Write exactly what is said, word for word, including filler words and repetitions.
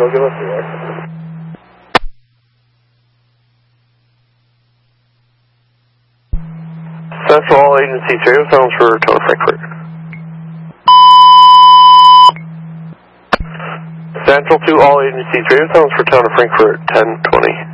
go give us the license. Central all agency radio sounds for Town of Frankfurt. Central to all agency radio sounds for Town of Frankfurt, ten twenty.